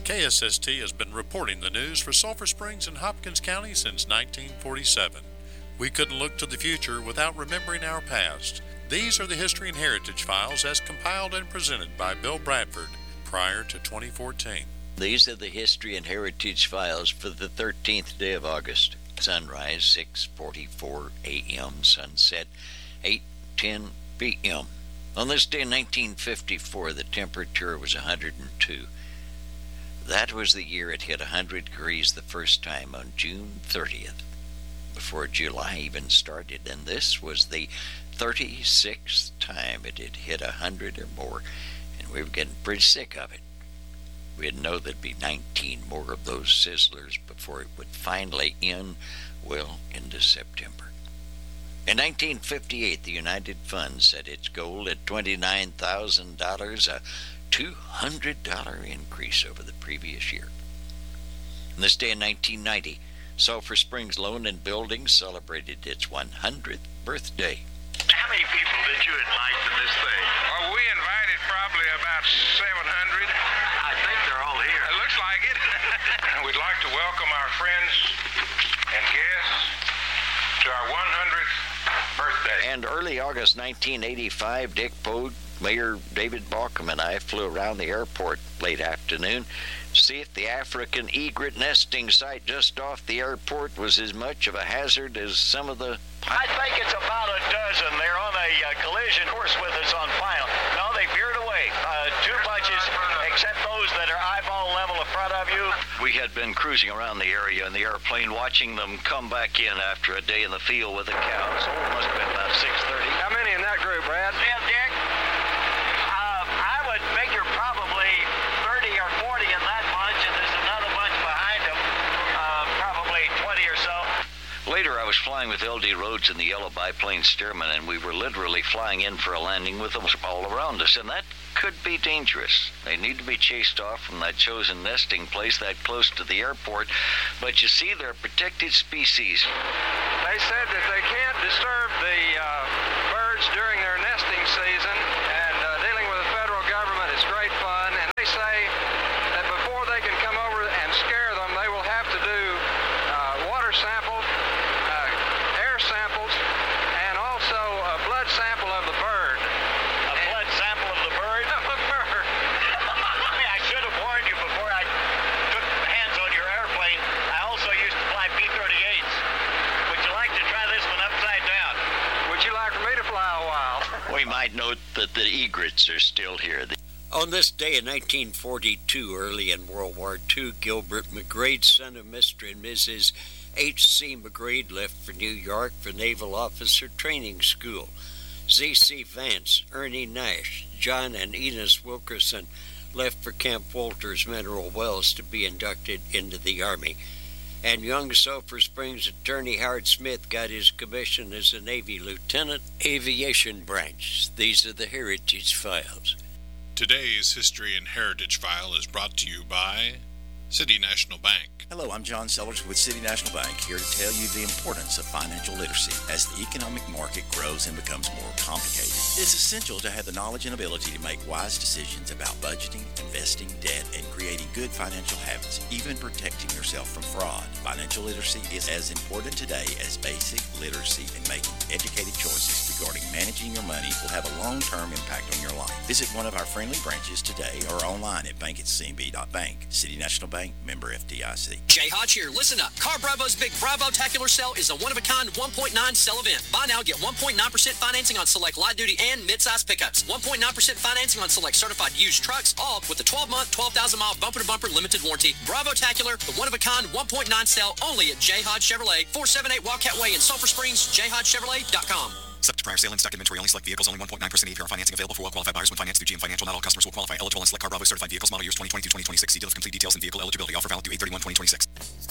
KSST has been reporting the news for Sulphur Springs and Hopkins County since 1947. We couldn't look to the future without remembering our past. These are the History and Heritage Files as compiled and presented by Bill Bradford prior to 2014. These are the History and Heritage Files for the 13th day of August. Sunrise, 6:44 a.m. Sunset, 8:10 p.m. On this day in 1954, the temperature was 102. That was the year it hit 100 degrees the first time on June 30th, before July even started, and this was the 36th time it had hit 100 or more, and we were getting pretty sick of it. We didn't know there'd be 19 more of those sizzlers before it would finally end well into September. In 1958, the United Fund set its goal at $29,000, a $200 increase over the previous year. On this day in 1990, Sulphur Springs Loan and Building celebrated its 100th birthday. How many people did you invite to this thing? Well, we invited probably about 700. I think they're all here. It looks like it. We'd like to welcome our friends and guests to our 100th birthday. And early August 1985, Dick Pogue, Mayor David Balcom, and I flew around the airport late afternoon to see if the African egret nesting site just off the airport was as much of a hazard as some of the... I think it's about a dozen. They're on a collision course with us on final. No, they veered away. Two bunches, except those that are eyeball level in front of you. We had been cruising around the area in the airplane, watching them come back in after a day in the field with the cows. So it must have been about 6:30. How many in that group, Brad? Yeah, Dick, I would figure probably 30 or 40 in that bunch, and there's another bunch behind them, probably 20 or so. Later, I was flying with L.D. Rhodes and the yellow biplane Stearman, and we were literally flying in for a landing with them all around us, and that could be dangerous. They need to be chased off from that chosen nesting place that close to the airport, but you see, they're a protected species. They said that they can't disturb the birds during their nesting season, and dealing with the federal government is great fun, and they say that before they can come over and scare them, they will have to do water samples, air samples, and also a blood sample of the bird. A blood sample of the bird? Of the bird. I should have warned you before I took hands on your airplane. I also used to fly B-38s. Would you like to try this one upside down? Would you like for me to fly a while? We might note that the egrets are still here. On this day in 1942, early in World War II, Gilbert McGrade, son of Mr. and Mrs. H.C. McGrade, left for New York for Naval Officer Training School. Z.C. Vance, Ernie Nash, John and Enos Wilkerson left for Camp Walters Mineral Wells to be inducted into the Army. And young Sulphur Springs attorney Howard Smith got his commission as a Navy lieutenant, Aviation Branch. These are the Heritage Files. Today's History and Heritage File is brought to you by City National Bank. Hello, I'm John Sellers with City National Bank, here to tell you the importance of financial literacy. As the economic market grows and becomes more complicated, it's essential to have the knowledge and ability to make wise decisions about budgeting, investing, debt, and creating good financial habits, even protecting yourself from fraud. Financial literacy is as important today as basic literacy, and making educated choices regarding managing your money will have a long-term impact on your life. Visit one of our friendly branches today or online at bank@cnb.bank. City National Bank, member FDIC. Jay Hodge here. Listen up. Car Bravo's Big Bravo-tacular sale is a one-of-a-kind 1.9 sale event. Buy now, get 1.9% financing on select light-duty and mid-size pickups. 1.9% financing on select certified used trucks, all with a 12-month, 12,000-mile bumper-to-bumper limited warranty. Bravo-tacular, the one-of-a-kind 1.9 sale only at Jay Hodge Chevrolet, 478 Wildcat Way in Sulphur Springs, jayhodgechevrolet.com. Subject to prior sale and stock inventory. Only select vehicles. Only 1.9% APR financing available for well-qualified buyers when financed through GM Financial. Not all customers will qualify. Eligible on select Car Bravo certified vehicles. Model years 2022, 2026. See dealer for complete details and vehicle eligibility. Offer valid through 8/31/2026.